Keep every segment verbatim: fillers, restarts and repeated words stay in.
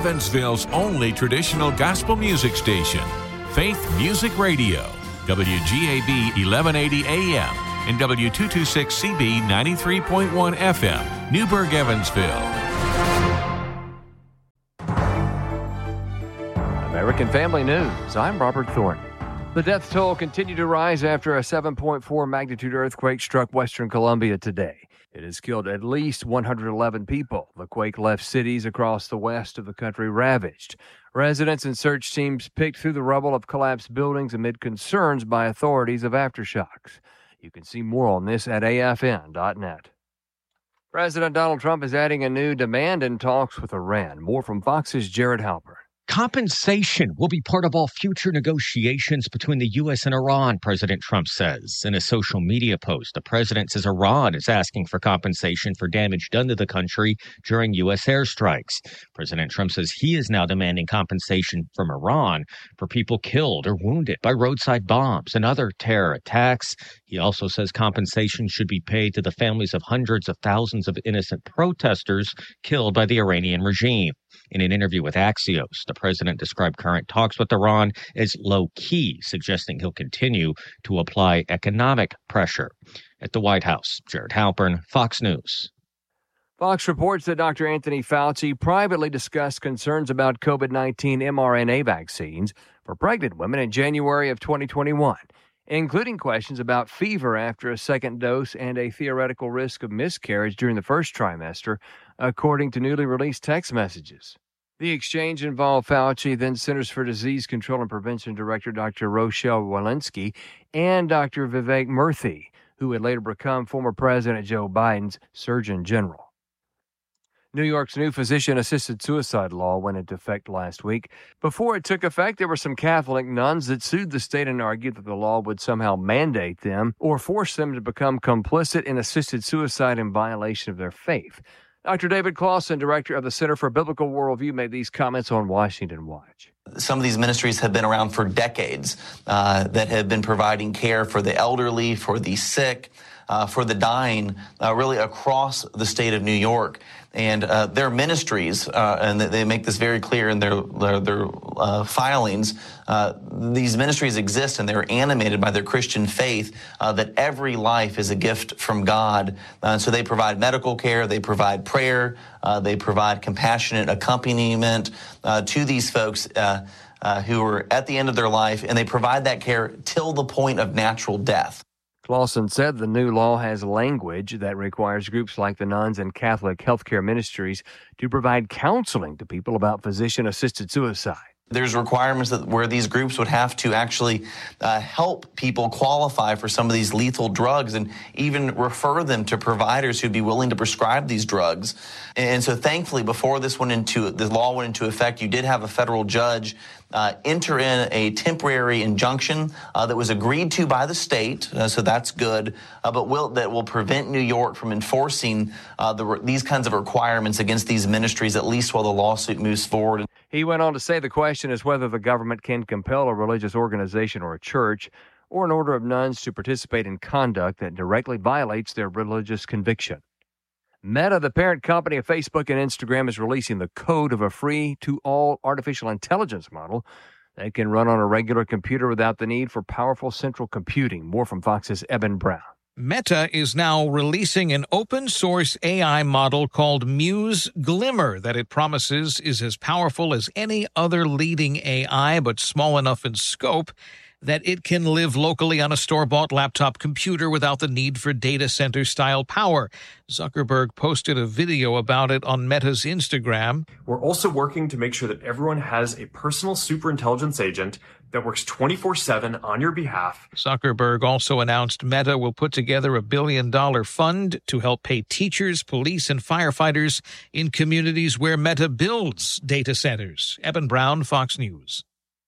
Evansville's only traditional gospel music station, Faith Music Radio, W G A B eleven eighty A M and W two twenty-six C B ninety-three point one F M, Newburgh, Evansville. American Family News, I'm Robert Thornton. The death toll continued to rise after a seven point four magnitude earthquake struck Western Colombia today. It has killed at least one hundred eleven people. The quake left cities across the west of the country ravaged. Residents and search teams picked through the rubble of collapsed buildings amid concerns by authorities of aftershocks. You can see more on this at A F N dot net. President Donald Trump is adding a new demand in talks with Iran. More from Fox's Jared Halpern. Compensation will be part of all future negotiations between the U S and Iran, President Trump says. In a social media post, the president says Iran is asking for compensation for damage done to the country during U S airstrikes. President Trump says he is now demanding compensation from Iran for people killed or wounded by roadside bombs and other terror attacks. He also says compensation should be paid to the families of hundreds of thousands of innocent protesters killed by the Iranian regime. In an interview with Axios, the president described current talks with Iran as low-key, suggesting he'll continue to apply economic pressure. At the White House, Jared Halpern, Fox News. Fox reports that Doctor Anthony Fauci privately discussed concerns about COVID nineteen mRNA vaccines for pregnant women in January of twenty twenty-one, including questions about fever after a second dose and a theoretical risk of miscarriage during the first trimester, according to newly released text messages. The exchange involved Fauci, then Centers for Disease Control and Prevention Director Doctor Rochelle Walensky, and Doctor Vivek Murthy, who would later become former President Joe Biden's Surgeon General. New York's new physician-assisted suicide law went into effect last week. Before it took effect, there were some Catholic nuns that sued the state and argued that the law would somehow mandate them or force them to become complicit in assisted suicide in violation of their faith. Doctor David Clausen, director of the Center for Biblical Worldview, made these comments on Washington Watch. Some of these ministries have been around for decades uh, that have been providing care for the elderly, for the sick, uh, for the dying, uh, really across the state of New York. And uh, their ministries, uh, and they make this very clear in their their, their uh, filings, uh, these ministries exist and they're animated by their Christian faith, uh, that every life is a gift from God. Uh, so they provide medical care, they provide prayer, uh, they provide compassionate accompaniment uh, to these folks uh, uh, who are at the end of their life, and they provide that care till the point of natural death. Clausen said the new law has language that requires groups like the nuns and Catholic healthcare ministries to provide counseling to people about physician-assisted suicide. There's requirements that where these groups would have to actually uh, help people qualify for some of these lethal drugs and even refer them to providers who'd be willing to prescribe these drugs. And so thankfully, before this went into the law went into effect, you did have a federal judge uh, enter in a temporary injunction uh, that was agreed to by the state. Uh, so that's good, uh, but will that will prevent New York from enforcing uh, the, these kinds of requirements against these ministries, at least while the lawsuit moves forward. He went on to say the question is whether the government can compel a religious organization or a church or an order of nuns to participate in conduct that directly violates their religious conviction. Meta, the parent company of Facebook and Instagram, is releasing the code of a free-to-all artificial intelligence model that can run on a regular computer without the need for powerful central computing. More from Fox's Eben Brown. Meta is now releasing an open-source A I model called Muse Glimmer that it promises is as powerful as any other leading A I, but small enough in scope that it can live locally on a store-bought laptop computer without the need for data center-style power. Zuckerberg posted a video about it on Meta's Instagram. We're also working to make sure that everyone has a personal superintelligence agent that works twenty-four seven on your behalf. Zuckerberg also announced Meta will put together a billion-dollar fund to help pay teachers, police, and firefighters in communities where Meta builds data centers. Eben Brown, Fox News.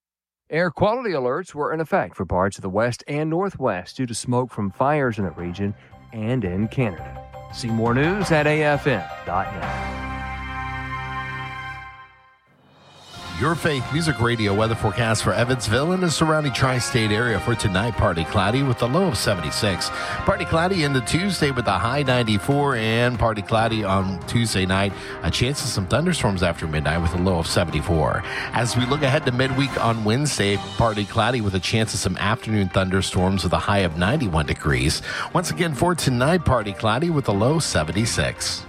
Air quality alerts were in effect for parts of the West and Northwest due to smoke from fires in the region and in Canada. See more news at A F N dot net. Your Faith Music Radio weather forecast for Evansville and the surrounding tri-state area for tonight. Partly cloudy with a low of seventy-six. Partly cloudy into Tuesday with a high ninety-four, and partly cloudy on Tuesday night. A chance of some thunderstorms after midnight with a low of seventy-four. As we look ahead to midweek on Wednesday, partly cloudy with a chance of some afternoon thunderstorms with a high of ninety-one degrees. Once again for tonight, partly cloudy with a low seventy-six.